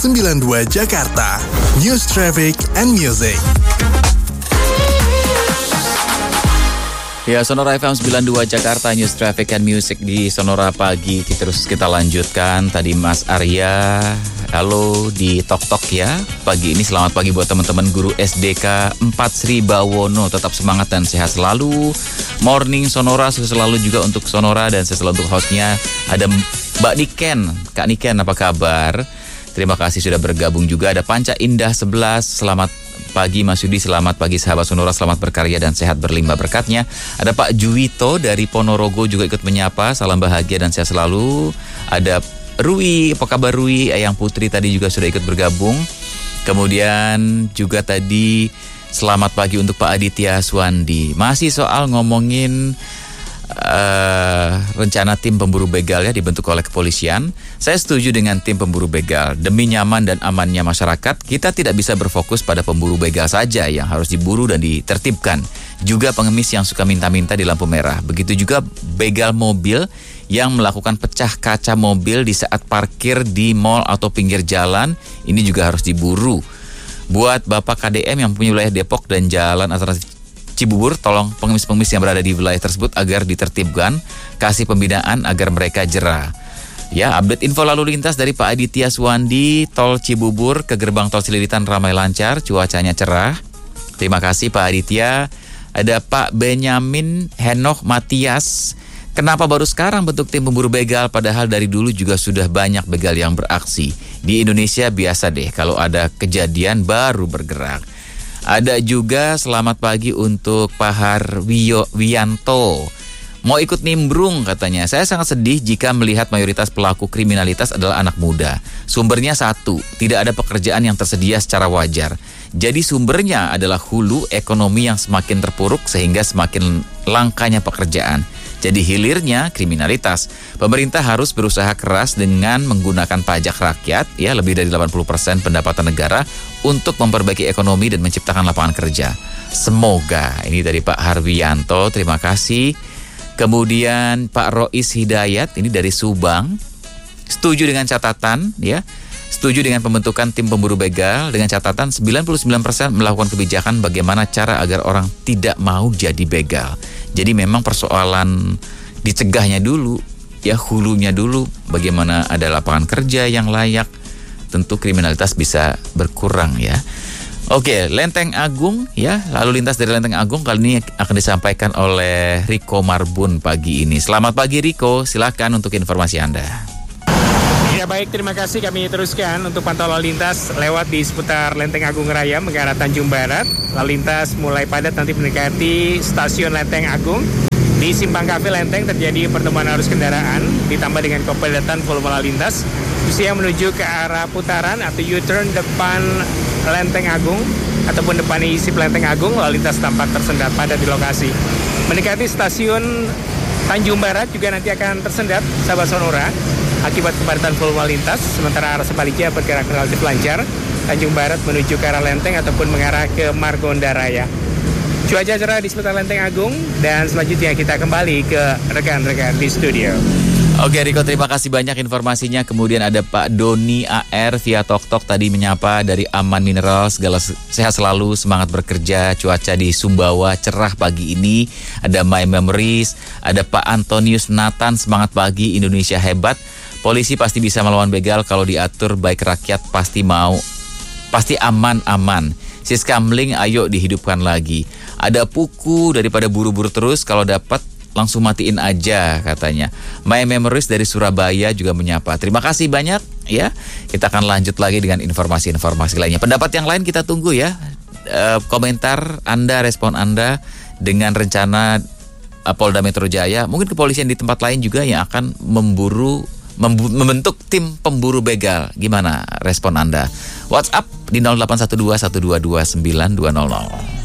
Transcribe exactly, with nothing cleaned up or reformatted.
sembilan puluh dua Jakarta, News Traffic and Music. Ya, Sonora F M sembilan puluh dua Jakarta, News Traffic and Music di Sonora Pagi. Terus kita lanjutkan. Tadi Mas Arya, halo di Tok Tok ya. Pagi ini selamat pagi buat teman-teman guru S D K empat Sri Bawono. Tetap semangat dan sehat selalu. Morning Sonora, sukses selalu juga untuk Sonora dan sukses selalu untuk hostnya. Ada Mbak Niken. Kak Niken, apa kabar? Terima kasih sudah bergabung juga. Ada Panca Indah sebelas, selamat pagi Mas Yudi, selamat pagi sahabat Sonora, selamat berkarya dan sehat berlimpah berkatnya. Ada Pak Juwito dari Ponorogo juga ikut menyapa, salam bahagia dan sehat selalu. Ada Rui, apa kabar Rui? Ayang Putri tadi juga sudah ikut bergabung. Kemudian juga tadi selamat pagi untuk Pak Aditya Swandi. Masih soal ngomongin Uh, rencana tim pemburu begal ya dibentuk oleh kepolisian. Saya setuju dengan tim pemburu begal. Demi nyaman dan amannya masyarakat, kita tidak bisa berfokus pada pemburu begal saja yang harus diburu dan ditertibkan. Juga pengemis yang suka minta-minta di lampu merah. Begitu juga begal mobil yang melakukan pecah kaca mobil di saat parkir di mal atau pinggir jalan. Ini juga harus diburu. Buat Bapak K D M yang punya wilayah Depok dan jalan alternatif Cibubur, tolong pengemis-pengemis yang berada di wilayah tersebut agar ditertibkan, kasih pembinaan agar mereka jera. Ya, update info lalu lintas dari Pak Aditya Suwandi, tol Cibubur ke gerbang tol Cililitan ramai lancar, cuacanya cerah. Terima kasih Pak Aditya. Ada Pak Benyamin Henoch Matias. Kenapa baru sekarang bentuk tim pemburu begal padahal dari dulu juga sudah banyak begal yang beraksi. Di Indonesia biasa deh kalau ada kejadian baru bergerak. Ada juga selamat pagi untuk Pak Harwiyo Wiyanto. Mau ikut nimbrung katanya. Saya sangat sedih jika melihat mayoritas pelaku kriminalitas adalah anak muda. Sumbernya satu, tidak ada pekerjaan yang tersedia secara wajar. Jadi sumbernya adalah hulu ekonomi yang semakin terpuruk sehingga semakin langkanya pekerjaan. Jadi hilirnya kriminalitas. Pemerintah harus berusaha keras dengan menggunakan pajak rakyat, ya lebih dari delapan puluh persen pendapatan negara untuk memperbaiki ekonomi dan menciptakan lapangan kerja. Semoga. Ini dari Pak Harwiyanto, terima kasih. Kemudian Pak Rois Hidayat, ini dari Subang. Setuju dengan catatan, ya. Setuju dengan pembentukan tim pemburu begal dengan catatan sembilan puluh sembilan persen melakukan kebijakan bagaimana cara agar orang tidak mau jadi begal. Jadi memang persoalan dicegahnya dulu, ya hulunya dulu, bagaimana ada lapangan kerja yang layak, tentu kriminalitas bisa berkurang ya. Oke, Lenteng Agung ya, lalu lintas dari Lenteng Agung kali ini akan disampaikan oleh Riko Marbun pagi ini. Selamat pagi Riko, silakan untuk informasi Anda. Ya baik, terima kasih. Kami teruskan untuk pantau lalu lintas lewat di seputar Lenteng Agung Raya mengarah Tanjung Barat. Lalu lintas mulai padat nanti mendekati stasiun Lenteng Agung. Di Simpang Cafe Lenteng terjadi pertemuan arus kendaraan ditambah dengan kepadatan volume lalu lintas. Khususnya menuju ke arah putaran atau U-turn depan Lenteng Agung ataupun depan I S I P Lenteng Agung, lalu lintas tampak tersendat padat di lokasi. Mendekati stasiun Tanjung Barat juga nanti akan tersendat, sahabat Sonora, akibat kepadatan volume lalu lintas, sementara arah sebaliknya bergerak relatif lancar, Tanjung Barat menuju ke arah Lenteng ataupun mengarah ke Margonda Raya. Cuaca cerah di seputar Lenteng Agung, dan selanjutnya kita kembali ke rekan-rekan di studio. Oke Riko, terima kasih banyak informasinya. Kemudian ada Pak Doni A R via Tok Tok tadi menyapa dari Aman Mineral, segala sehat selalu, semangat bekerja, cuaca di Sumbawa cerah pagi ini. Ada My Memories, ada Pak Antonius Nathan, semangat pagi, Indonesia hebat. Polisi pasti bisa melawan begal kalau diatur baik, rakyat pasti mau, pasti aman-aman. Siska Mling, ayo dihidupkan lagi. Ada Puku, daripada buru-buru terus, kalau dapat langsung matiin aja katanya. My Memories dari Surabaya juga menyapa. Terima kasih banyak ya. Kita akan lanjut lagi dengan informasi-informasi lainnya. Pendapat yang lain kita tunggu ya. E, komentar Anda, respon Anda dengan rencana e, Polda Metro Jaya, mungkin kepolisian di tempat lain juga yang akan memburu membentuk tim pemburu begal. Gimana respon Anda? WhatsApp di nol delapan satu dua satu dua dua sembilan dua nol nol.